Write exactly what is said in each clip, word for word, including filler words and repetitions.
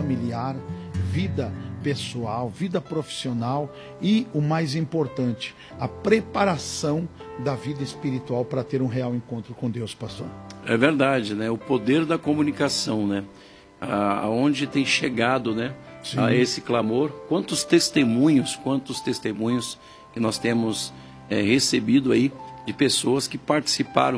familiar, vida pessoal, vida profissional e, o mais importante, a preparação da vida espiritual para ter um real encontro com Deus, pastor. É verdade, né? O poder da comunicação, né? Aonde tem chegado, né? Sim. A esse clamor. Quantos testemunhos, quantos testemunhos que nós temos é, recebido aí de pessoas que participaram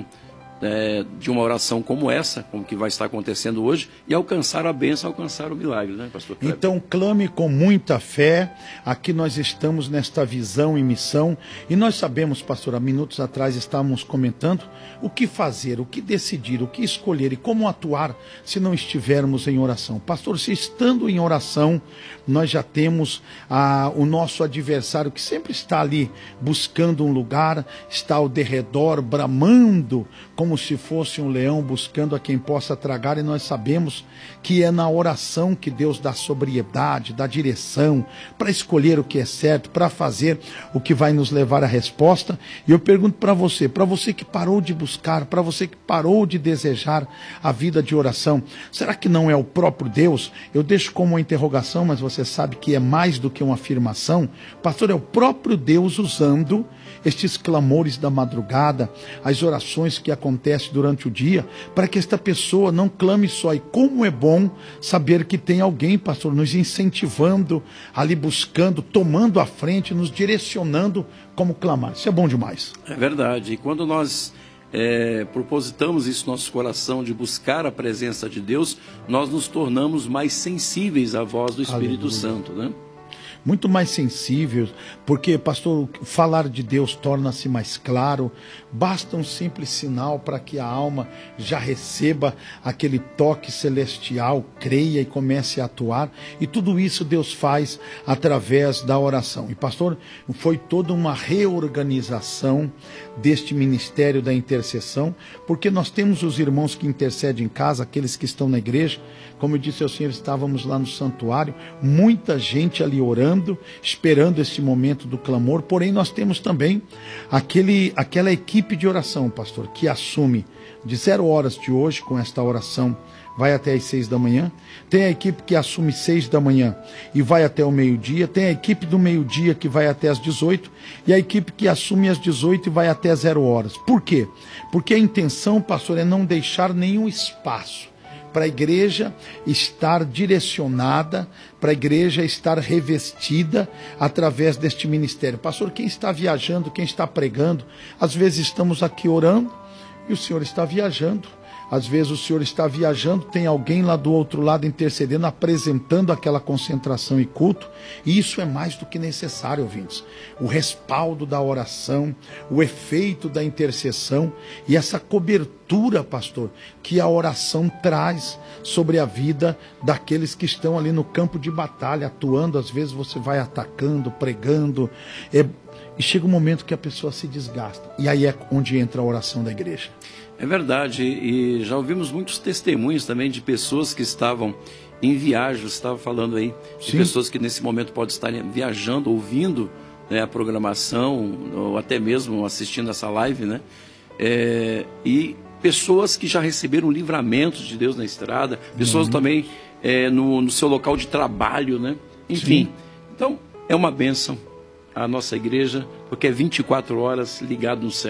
É, de uma oração como essa, como que vai estar acontecendo hoje, e alcançar a bênção, alcançar o milagre, né, pastor Kleber? Então clame com muita fé. Aqui nós estamos nesta visão e missão, e nós sabemos, pastor, há minutos atrás estávamos comentando o que fazer, o que decidir, o que escolher e como atuar se não estivermos em oração. Pastor, se estando em oração, nós já temos ah, o nosso adversário que sempre está ali buscando um lugar, está ao derredor, bramando, como se fosse um leão buscando a quem possa tragar, e nós sabemos que é na oração que Deus dá sobriedade, dá direção, para escolher o que é certo, para fazer o que vai nos levar à resposta. E eu pergunto para você, para você que parou de buscar, para você que parou de desejar a vida de oração, será que não é o próprio Deus? Eu deixo como uma interrogação, mas você sabe que é mais do que uma afirmação. Pastor, é o próprio Deus usando estes clamores da madrugada, as orações que acontecem durante o dia, para que esta pessoa não clame só. E como é bom saber que tem alguém, pastor, nos incentivando, ali buscando, tomando a frente, nos direcionando como clamar. Isso é bom demais. É verdade. E quando nós é, propositamos isso no nosso coração, de buscar a presença de Deus, nós nos tornamos mais sensíveis à voz do Espírito Aleluia. Santo, né? Muito mais sensível, porque, pastor, falar de Deus torna-se mais claro. Basta um simples sinal para que a alma já receba aquele toque celestial, creia e comece a atuar. E tudo isso Deus faz através da oração. E, pastor, foi toda uma reorganização deste ministério da intercessão, porque nós temos os irmãos que intercedem em casa, aqueles que estão na igreja. Como eu disse ao senhor, estávamos lá no santuário, muita gente ali orando, esperando esse momento do clamor. Porém, nós temos também aquele, aquela equipe de oração, pastor, que assume de zero horas de hoje, com esta oração, vai até as seis da manhã. Tem a equipe que assume seis da manhã e vai até o meio-dia. Tem a equipe do meio-dia que vai até as dezoito. E a equipe que assume às dezoito e vai até zero horas. Por quê? Porque a intenção, pastor, é não deixar nenhum espaço para a igreja estar direcionada, para a igreja estar revestida através deste ministério. Pastor, quem está viajando, quem está pregando, às vezes estamos aqui orando e o senhor está viajando. Às vezes o senhor está viajando, tem alguém lá do outro lado intercedendo, apresentando aquela concentração e culto. E isso é mais do que necessário, ouvintes. O respaldo da oração, o efeito da intercessão e essa cobertura, pastor, que a oração traz sobre a vida daqueles que estão ali no campo de batalha, atuando. Às vezes você vai atacando, pregando, é... e chega um momento que a pessoa se desgasta. E aí é onde entra a oração da igreja. É verdade, e já ouvimos muitos testemunhos também de pessoas que estavam em viagem. Você estava falando aí de Sim. pessoas que nesse momento podem estar viajando, ouvindo, né, a programação, ou até mesmo assistindo essa live, né? É, e pessoas que já receberam livramentos de Deus na estrada, pessoas uhum. também é, no, no seu local de trabalho, né? Enfim, Sim. então é uma bênção a nossa igreja, porque é vinte e quatro horas ligado no céu.